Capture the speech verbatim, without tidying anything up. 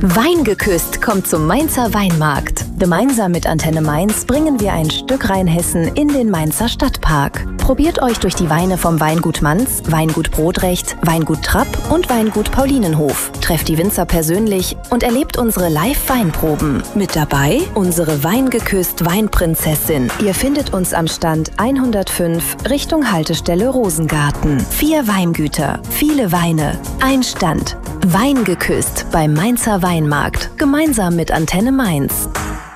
Weingeküsst kommt zum Mainzer Weinmarkt. Gemeinsam mit Antenne Mainz bringen wir ein Stück Rheinhessen in den Mainzer Stadtpark. Probiert euch durch die Weine vom Weingut Manz, Weingut Brodrecht, Weingut Trapp und Weingut Paulinenhof. Trefft die Winzer persönlich und erlebt unsere Live-Weinproben. Mit dabei unsere Weingeküsst Weinprinzessin. Ihr findet uns am Stand hundertfünf Richtung Haltestelle Rosengarten. Vier Weingüter, viele Weine, ein Stand. Weingeküsst beim Mainzer Weinmarkt. Gemeinsam mit Antenne Mainz.